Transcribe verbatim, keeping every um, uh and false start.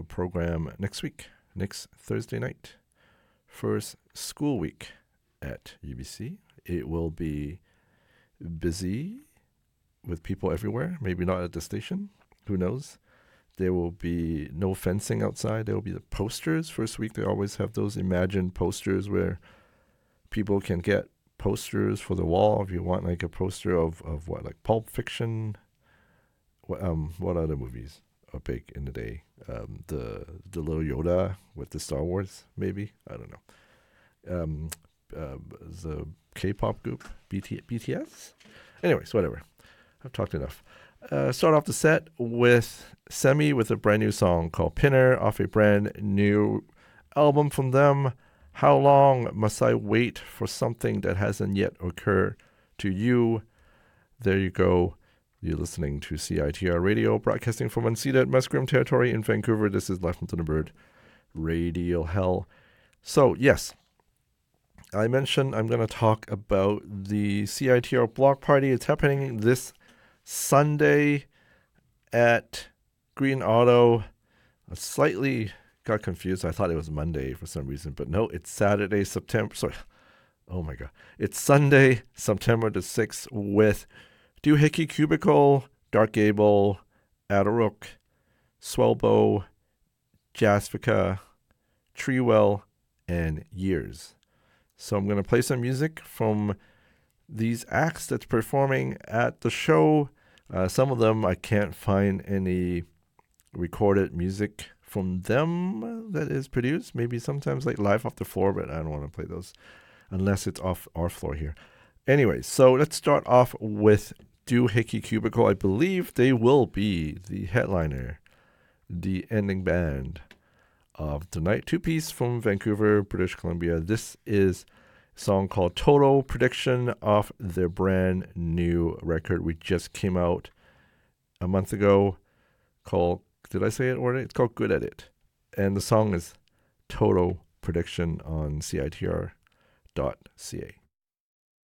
uh, program next week, next Thursday night, first school week at U B C. It will be busy with people everywhere, maybe not at the station, who knows. There will be no fencing outside. There will be the posters. First week, they always have those imagined posters where people can get posters for the wall. If you want like a poster of, of what, like Pulp Fiction, what, um, what other movies are big in the day? Um, the the little Yoda with the Star Wars, maybe? I don't know. Um, uh, the K-pop group, B T, B T S? Anyways, whatever. I've talked enough. Uh, start off the set with Semi with a brand new song called Pinner off a brand new album from them. How long must I wait for something that hasn't yet occurred to you? There you go. You're listening to C I T R Radio, broadcasting from unceded Musqueam territory in Vancouver. This is Life from Thunderbird, Radio Hell. So, yes, I mentioned I'm going to talk about the C I T R block party. It's happening this Sunday at Green Auto. I slightly got confused. I thought it was Monday for some reason, but no, it's Saturday, September. Sorry. Oh my God. It's Sunday, September the sixth with Doohickey Cubicle, Dark Gable, Adderrook, Swellbow, Jazzfica, Treewell, and Years. So I'm going to play some music from these acts that's performing at the show. Uh, some of them I can't find any recorded music from them that is produced. Maybe sometimes like live off the floor, but I don't want to play those unless it's off our floor here. Anyway, so let's start off with Doohickey Cubicle. I believe they will be the headliner, the ending band of the night. Two-piece from Vancouver, British Columbia. This is a song called Total Prediction off their brand new record. We just came out a month ago called, did I say it already? It's called Good at It. And the song is Total Prediction on C I T R dot C A.